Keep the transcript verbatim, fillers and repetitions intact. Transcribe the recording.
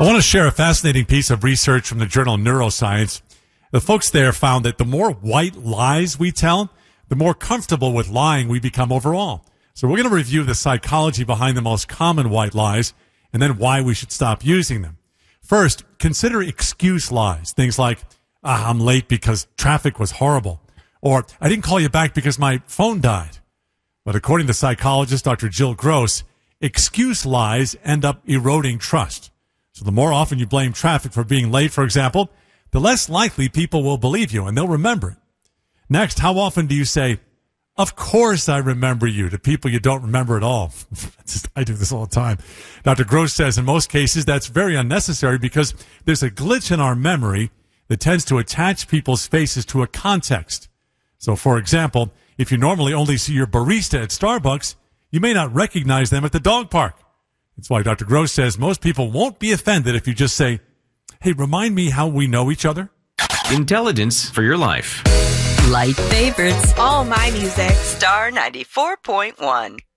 I want to share a fascinating piece of research from the journal Neuroscience. The folks there found that the more white lies we tell, the more comfortable with lying we become overall. So we're going to review the psychology behind the most common white lies and then why we should stop using them. First, consider excuse lies. Things like, ah, I'm late because traffic was horrible. Or, I didn't call you back because my phone died. But according to psychologist Doctor Jill Gross, excuse lies end up eroding trust. So the more often you blame traffic for being late, for example, the less likely people will believe you and they'll remember it. Next, how often do you say, of course I remember you, to people you don't remember at all? Just, I do this all the time. Doctor Gross says in most cases that's very unnecessary because there's a glitch in our memory that tends to attach people's faces to a context. So, for example, if you normally only see your barista at Starbucks, you may not recognize them at the dog park. That's why Doctor Gross says most people won't be offended if you just say, hey, remind me how we know each other. Intelligence for your life. Light favorites. All my music. Star ninety-four point one.